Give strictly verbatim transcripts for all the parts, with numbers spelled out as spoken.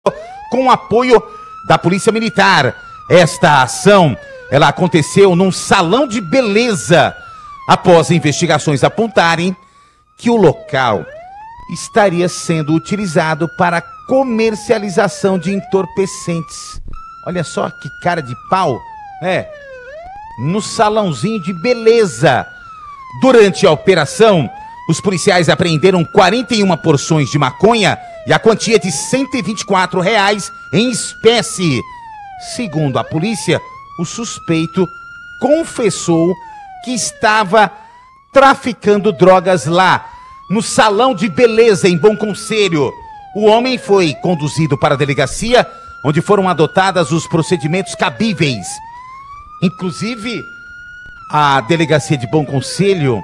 com o apoio da Polícia Militar. Esta ação, ela aconteceu num salão de beleza, após investigações apontarem que o local estaria sendo utilizado para comercialização de entorpecentes. Olha só que cara de pau, né? No salãozinho de beleza. Durante a operação, os policiais apreenderam quarenta e uma porções de maconha e a quantia de cento e vinte e quatro reais em espécie. Segundo a polícia, o suspeito confessou que estava traficando drogas lá, no salão de beleza em Bom Conselho. O homem foi conduzido para a delegacia, onde foram adotados os procedimentos cabíveis. Inclusive, a delegacia de Bom Conselho,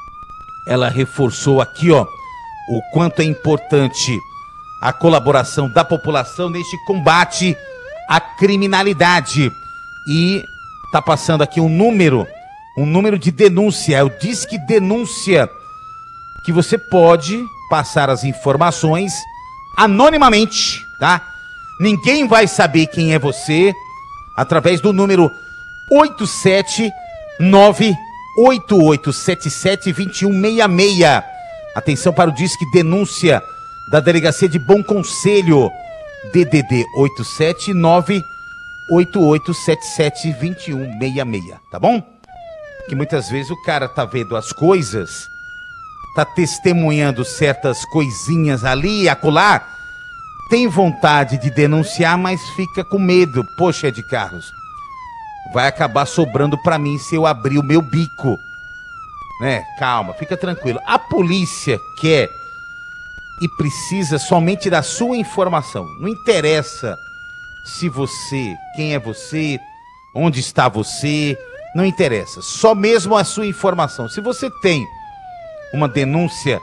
ela reforçou aqui, ó, o quanto é importante a colaboração da população neste combate à criminalidade. E tá passando aqui um número, um número de denúncia, é o Disque Denúncia, que você pode passar as informações anonimamente, tá? Ninguém vai saber quem é você, através do número oito sete nove oito oito sete sete dois um seis seis. Atenção para o Disque Denúncia da Delegacia de Bom Conselho, D D D oito sete nove oito oito sete sete dois um seis seis, tá bom? Que muitas vezes o cara tá vendo as coisas, tá testemunhando certas coisinhas ali e acolá, tem vontade de denunciar, mas fica com medo. Poxa, Ed Carlos, vai acabar sobrando pra mim se eu abrir o meu bico, né? Calma, fica tranquilo. A polícia quer e precisa somente da sua informação. Não interessa se você, quem é você, onde está você, não interessa. Só mesmo a sua informação. Se você tem uma denúncia,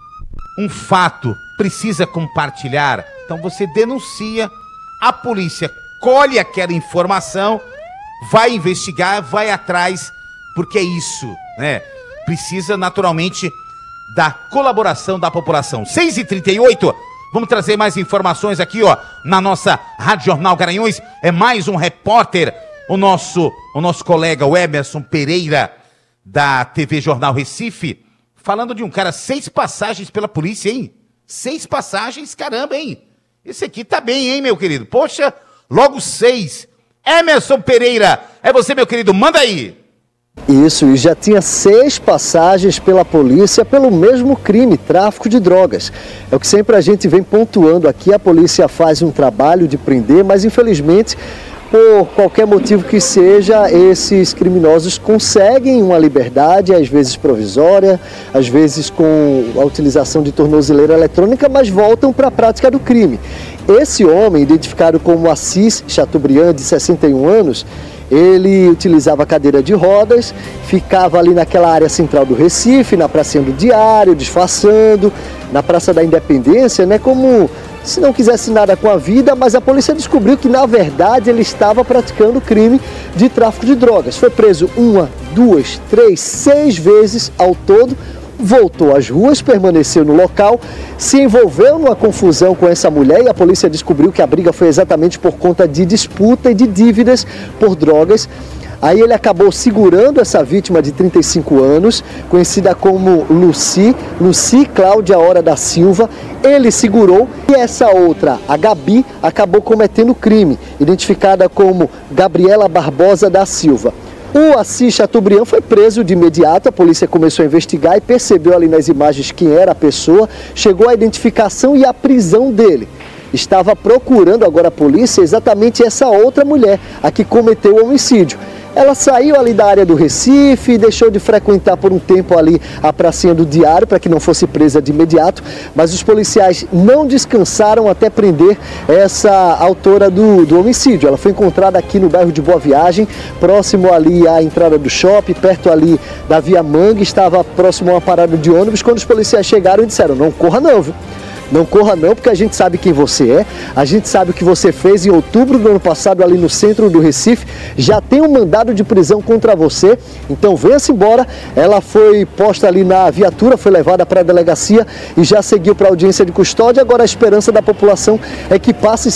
um fato, precisa compartilhar, então você denuncia, a polícia colhe aquela informação, vai investigar, vai atrás, porque é isso, né? Precisa naturalmente da colaboração da população. seis e trinta e oito, vamos trazer mais informações aqui, ó, na nossa Rádio Jornal Garanhuns. É mais um repórter, o nosso, o nosso colega, o Emerson Pereira, da T V Jornal Recife, falando de um cara, seis passagens pela polícia, hein? Seis passagens, caramba, hein? Esse aqui tá bem, hein, meu querido? Poxa, logo seis. Emerson Pereira, é você, meu querido, manda aí. Isso, e já tinha seis passagens pela polícia pelo mesmo crime, tráfico de drogas. É o que sempre a gente vem pontuando aqui, a polícia faz um trabalho de prender, mas infelizmente, por qualquer motivo que seja, esses criminosos conseguem uma liberdade, às vezes provisória, às vezes com a utilização de tornozeleira eletrônica, mas voltam para a prática do crime. Esse homem, identificado como Assis Chateaubriand, de sessenta e um anos, ele utilizava cadeira de rodas, ficava ali naquela área central do Recife, na Pracinha do Diário, disfarçando, na Praça da Independência, né, como se não quisesse nada com a vida, mas a polícia descobriu que, na verdade, ele estava praticando crime de tráfico de drogas. Foi preso uma, duas, três, seis vezes ao todo, voltou às ruas, permaneceu no local, se envolveu numa confusão com essa mulher e a polícia descobriu que a briga foi exatamente por conta de disputa e de dívidas por drogas. Aí ele acabou segurando essa vítima de trinta e cinco anos, conhecida como Lucy, Lucy Cláudia Hora da Silva. Ele segurou e essa outra, a Gabi, acabou cometendo crime, identificada como Gabriela Barbosa da Silva. O Assis Chateaubriand foi preso de imediato, a polícia começou a investigar e percebeu ali nas imagens quem era a pessoa, chegou à identificação e à prisão dele. Estava procurando agora a polícia exatamente essa outra mulher, a que cometeu o homicídio. Ela saiu ali da área do Recife, deixou de frequentar por um tempo ali a pracinha do Diário para que não fosse presa de imediato, mas os policiais não descansaram até prender essa autora do, do homicídio. Ela foi encontrada aqui no bairro de Boa Viagem, próximo ali à entrada do shopping, perto ali da Via Mangue, estava próximo a uma parada de ônibus, quando os policiais chegaram e disseram: não corra não, viu? Não corra não, porque a gente sabe quem você é, a gente sabe o que você fez em outubro do ano passado ali no centro do Recife, já tem um mandado de prisão contra você, então venha-se embora. Ela foi posta ali na viatura, foi levada para a delegacia e já seguiu para a audiência de custódia. Agora a esperança da população é que passe